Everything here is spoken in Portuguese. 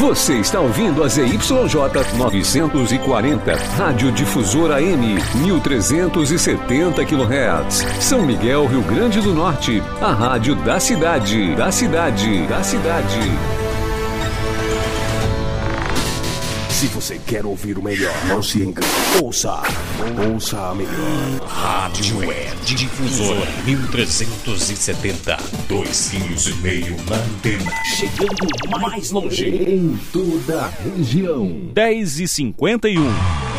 Você está ouvindo a ZYJ 940, Rádio Difusora AM, 1370 kHz. São Miguel, Rio Grande do Norte, a rádio da cidade. Se você quer ouvir o melhor, não se engane. Ouça a melhor. Rádio Web Difusora 1370. 2,5 kg na antena. Chegando mais longe em toda a região. 10h51.